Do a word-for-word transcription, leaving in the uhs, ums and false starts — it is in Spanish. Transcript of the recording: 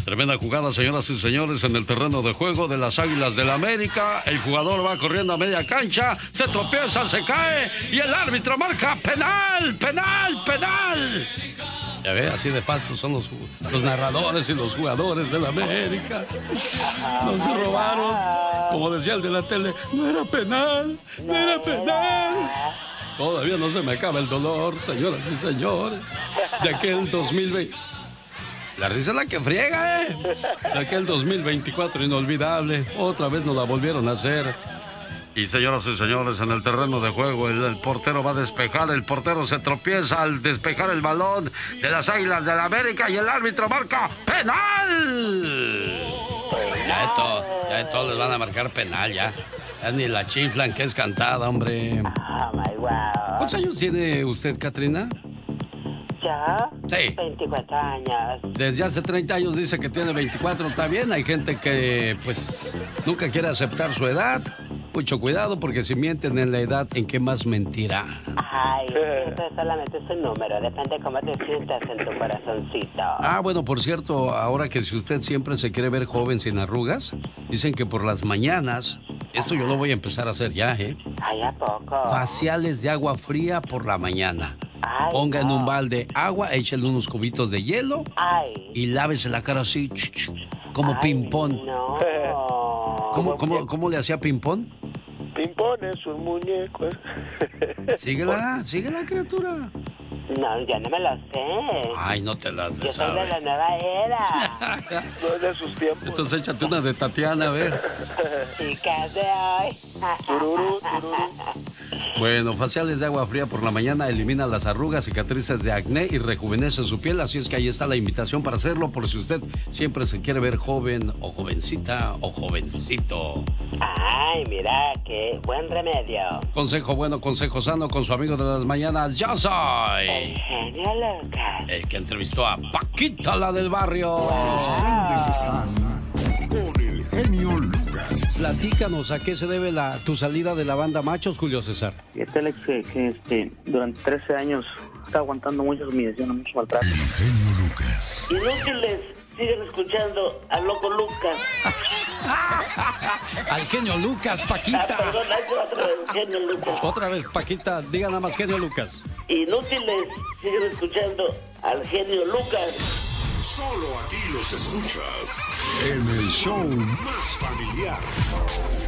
Tremenda jugada, señoras y señores, en el terreno de juego de las Águilas del América. El jugador va corriendo a media cancha, se tropieza, se cae y el árbitro marca penal, penal, penal. Ya ve, así de falsos son los, los narradores y los jugadores del América. Nos robaron. Como decía el de la tele, no era penal, no era penal. Todavía no se me acaba el dolor, señoras y señores, de aquel dos mil veinte. La risa es la que friega, ¿eh? De aquel dos mil veinticuatro inolvidable. Otra vez nos la volvieron a hacer. Y señoras y señores, en el terreno de juego, el, el portero va a despejar. El portero se tropieza al despejar el balón de las Águilas del América y el árbitro marca penal. Ya de todo, ya de todo les van a marcar penal, ya. Ya ni la chiflan, que es cantada, hombre. Oh, my wow. ¿Cuántos años tiene usted, Catrina? ¿Yo? Sí. veinticuatro años. Desde hace treinta años dice que tiene veinticuatro, está bien. Hay gente que, pues, nunca quiere aceptar su edad. Mucho cuidado, porque si mienten en la edad, ¿en qué más mentirá? Ay, eso solamente es un número. Depende cómo te sientas en tu corazoncito. Ah, bueno, por cierto, ahora que si usted siempre se quiere ver joven sin arrugas, dicen que por las mañanas, esto yo lo voy a empezar a hacer ya, ¿eh? Ay, ¿a poco? Faciales de agua fría por la mañana. Ay, Ponga no. en un balde agua, échale unos cubitos de hielo Ay. y lávese la cara así, ch, ch, como Ay, ping-pong. No. ¿Cómo, cómo, ¿Cómo le hacía ping-pong? Ping-pong es un muñeco. Síguela, síguela, criatura. No, yo no me lo sé. Ay, no te las de Yo soy de saber. la nueva era. No es de sus tiempos. Entonces échate una de Tatiana, a ver. Chicas de hoy. Tururú, tururú. Bueno, faciales de agua fría por la mañana elimina las arrugas, cicatrices de acné y rejuvenece su piel. Así es que ahí está la invitación para hacerlo, por si usted siempre se quiere ver joven o jovencita o jovencito. Ay, mira, qué buen remedio. Consejo bueno, consejo sano con su amigo de las mañanas. Yo soy El genio Lucas. el que entrevistó a Paquita, la del barrio. Los grandes están con el genio Lucas. Platícanos, ¿a qué se debe la, tu salida de la banda Machos, Julio César? Este Alex, que, que este, durante trece años está aguantando muchas humillaciones, mucho maltrato. El genio Lucas. Inútiles, siguen escuchando al loco Lucas. Al genio Lucas, Ah, Paquita. perdón, hay otra vez, genio Lucas. Otra vez, Paquita, diga nada más genio Lucas. Inútiles, siguen escuchando al genio Lucas. Solo aquí los escuchas en el show más familiar.